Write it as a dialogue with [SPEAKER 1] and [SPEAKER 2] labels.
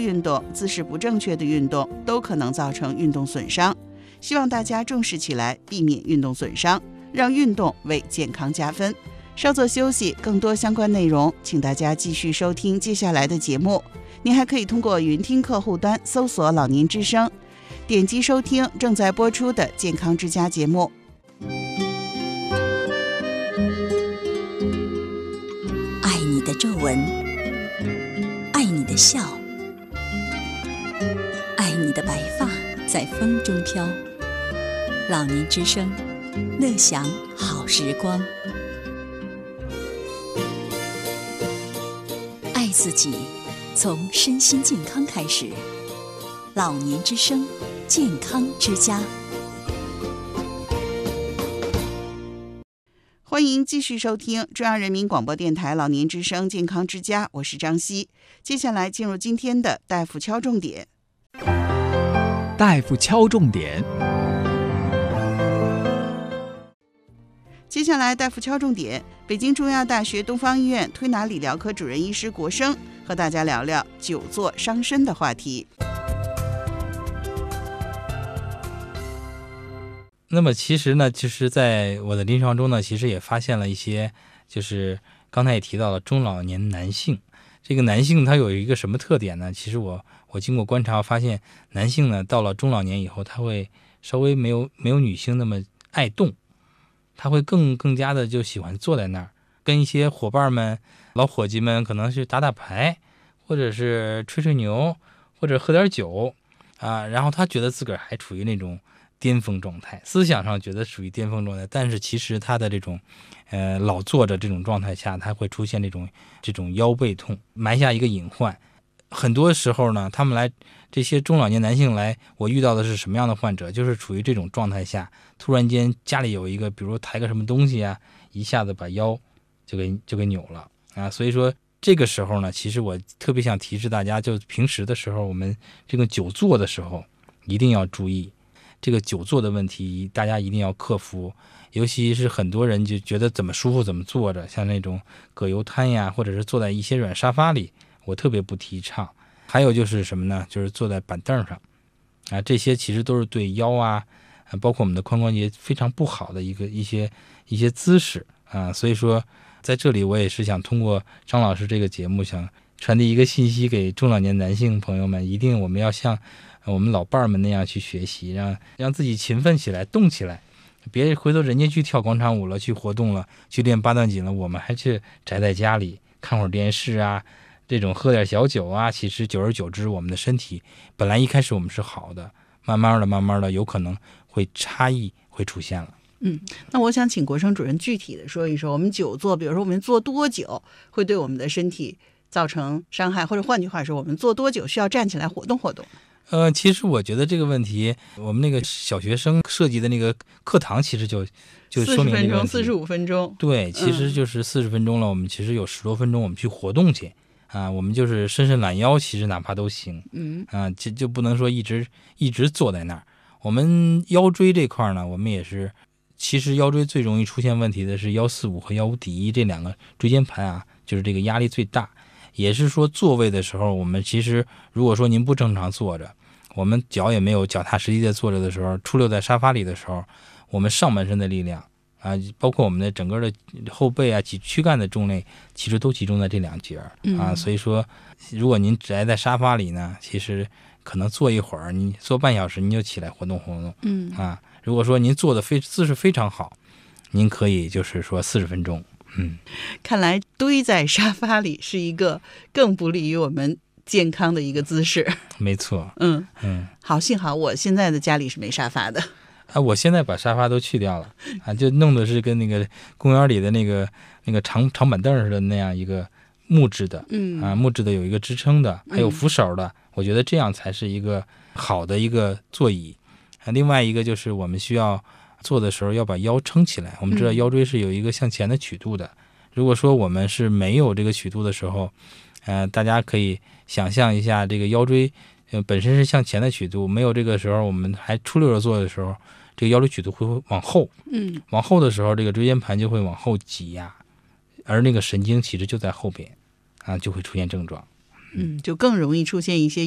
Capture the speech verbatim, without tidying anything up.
[SPEAKER 1] 运动、姿势不正确的运动都可能造成运动损伤。希望大家重视起来，避免运动损伤，让运动为健康加分。稍作休息，更多相关内容，请大家继续收听接下来的节目。您还可以通过云听客户端搜索老年之声，点击收听正在播出的健康之家节目。
[SPEAKER 2] 爱你的皱纹，爱你的笑，爱你的白发在风中飘。老年之声，乐享好时光。爱自己，从身心健康开始。老年之声，健康之家。
[SPEAKER 1] 欢迎继续收听中央人民广播电台老年之声健康之家，我是张希。接下来进入今天的大夫敲重点。
[SPEAKER 3] 大夫敲重点。
[SPEAKER 1] 接下来大夫敲重点，北京中药大学东方医院推拿理疗科主任医师国生和大家聊聊久坐伤身的话题。
[SPEAKER 4] 那么其实呢，就是在我的临床中呢，其实也发现了一些，就是刚才也提到了中老年男性。这个男性他有一个什么特点呢？其实我我经过观察发现，男性呢到了中老年以后，他会稍微没有没有女性那么爱动，他会更更加的就喜欢坐在那儿，跟一些伙伴们、老伙计们可能是打打牌，或者是吹吹牛，或者喝点酒啊，然后他觉得自个儿还处于那种巅峰状态，思想上觉得属于巅峰状态，但是其实他的这种呃老坐着这种状态下，他会出现这种这种腰背痛，埋下一个隐患。很多时候呢，他们来这些中老年男性来，我遇到的是什么样的患者？就是处于这种状态下，突然间家里有一个，比如抬个什么东西啊，一下子把腰就给就给扭了啊。所以说这个时候呢，其实我特别想提示大家，就平时的时候，我们这个久坐的时候一定要注意。这个久坐的问题大家一定要克服，尤其是很多人就觉得怎么舒服怎么坐着，像那种葛优瘫呀，或者是坐在一些软沙发里，我特别不提倡。还有就是什么呢？就是坐在板凳上啊，这些其实都是对腰啊，包括我们的髋关节非常不好的一个一些一些姿势啊。所以说在这里我也是想通过张老师这个节目，想传递一个信息给中老年男性朋友们，一定我们要像我们老伴儿们那样去学习，让让自己勤奋起来，动起来，别回头人家去跳广场舞了，去活动了，去练八段锦了，我们还去宅在家里看会儿电视啊，这种喝点小酒啊，其实久而久之，我们的身体本来一开始我们是好的，慢慢的慢慢的有可能会差异会出现了。
[SPEAKER 1] 嗯，那我想请国生主任具体的说一说，我们久坐，比如说我们坐多久会对我们的身体造成伤害，或者换句话说，我们坐多久需要站起来活动活动？
[SPEAKER 4] 呃，其实我觉得这个问题，我们那个小学生设计的那个课堂，其实就就说明这个问题。
[SPEAKER 1] 四十分钟、四十五分钟，
[SPEAKER 4] 对，其实就是四十分钟了。嗯、我们其实有十多分钟，我们去活动去啊，我们就是伸伸懒腰，其实哪怕都行。嗯啊，就就不能说一直一直坐在那儿。我们腰椎这块呢，我们也是，其实腰椎最容易出现问题的是腰四五和腰五底一这两个椎间盘啊，就是这个压力最大。也是说座位的时候，我们其实如果说您不正常坐着，我们脚也没有脚踏实地的坐着的时候，出溜在沙发里的时候，我们上半身的力量啊，包括我们的整个的后背啊、及躯干的重量，其实都集中在这两节啊。嗯、所以说，如果您宅在沙发里呢，其实可能坐一会儿，你坐半小时，您就起来活动活动。嗯啊，如果说您坐的非姿势非常好，您可以就是说四十分钟。嗯，
[SPEAKER 1] 看来堆在沙发里是一个更不利于我们健康的一个姿势。
[SPEAKER 4] 没错。
[SPEAKER 1] 嗯嗯，好，幸好我现在的家里是没沙发的。
[SPEAKER 4] 啊，我现在把沙发都去掉了啊，就弄的是跟那个公园里的那个那个长长板凳似的那样一个木质的，嗯啊，木质的有一个支撑的，还有扶手的。嗯、我觉得这样才是一个好的一个座椅。啊，另外一个就是我们需要坐的时候要把腰撑起来。我们知道腰椎是有一个向前的曲度的。嗯、如果说我们是没有这个曲度的时候，呃，大家可以想象一下，这个腰椎呃本身是向前的曲度，没有这个时候，我们还出溜着坐的时候，这个腰椎曲度会往后，嗯，往后的时候，这个椎间盘就会往后挤压，而那个神经其实就在后边，啊，就会出现症状。
[SPEAKER 1] 嗯，就更容易出现一些